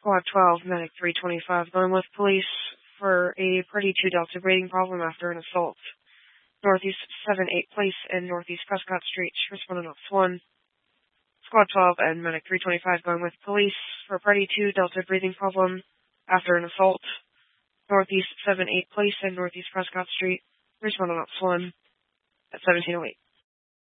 Squad 12, Medic 325, going with police for a Party 2 Delta breathing problem after an assault. Northeast 7-8 Place and Northeast Prescott Street, responding off 1. Squad 12 and Medic 325 going with police for Party 2 Delta breathing problem after an assault. Northeast 7-8 Place and Northeast Prescott Street, responding off 1 at 1708.